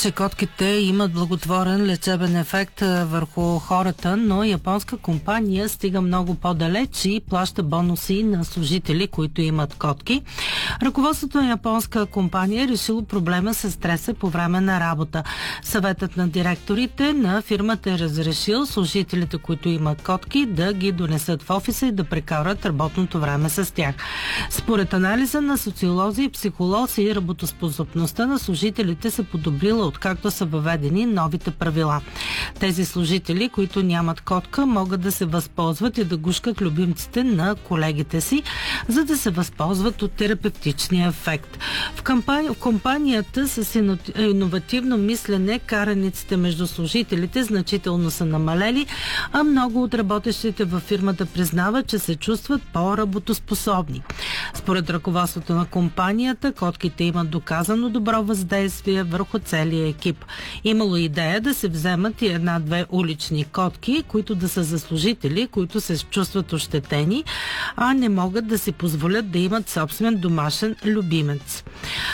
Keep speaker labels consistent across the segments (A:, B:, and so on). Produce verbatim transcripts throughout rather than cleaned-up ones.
A: че котките имат благотворен лечебен ефект върху хората, но японска компания стига много по-далеч и плаща бонуси на служители, които имат котки. Ръководството на японска компания е решило проблема с стреса по време на работа. Съветът на директорите на фирмата е разрешил служителите, които имат котки, да ги донесат в офиса и да прекарат работното време с тях. Според анализа на социолози и психолози, работоспособността на служителите се подобрила откакто са въведени новите правила. Тези служители, които нямат котка, могат да се възползват и да гушкат любимците на колегите си, за да се възползват от терапевтичния ефект. В, кампани... в компанията с иновативно мислене караниците между служителите значително са намалели, а много от работещите във фирмата признават, че се чувстват по-работоспособни. Според ръководството на компанията, котките имат доказано добро въздействие върху целия екип. Имало идея да се вземат и една-две улични котки, които да са за служители, които се чувстват ощетени, а не могат да си позволят да имат собствен домашен любимец.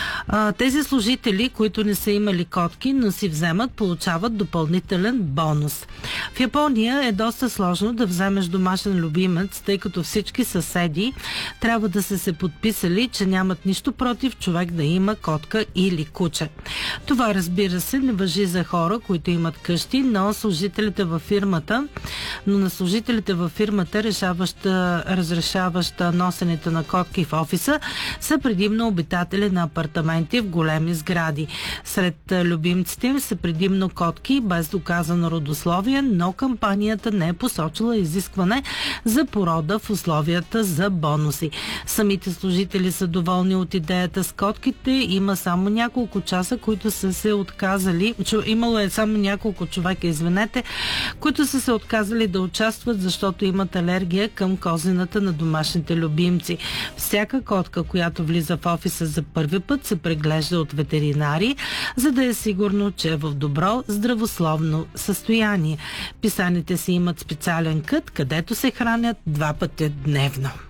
A: Тези служители, които не са имали котки, но си вземат, получават допълнителен бонус. В Япония е доста сложно да вземеш домашен любимец, тъй като всички съседи трябва да са се подписали, че нямат нищо против човек да има котка или куче. Това, разбира се, не важи за хора, които имат къщи, но служителите във фирмата, но на служителите във фирмата, решаваща, разрешаваща носенето на котки в офиса, са предимно обитатели на апартаменти в големи сгради. Сред любимците им са предимно котки без доказано родословие, но кампанията не е посочила изискване за порода в условията за бонуси. Самите служители са доволни от идеята с котките. Има само няколко часа, които са се отказали. Имало е само няколко човека, извинете, които са се отказали да участват, защото имат алергия към козината на домашните любимци. Всяка котка, която влиза в офиса за първи път, се преглежда от ветеринари, за да е сигурно, че е в добро здравословно състояние. Писаните си имат специален кът, където се хранят два пъти дневно.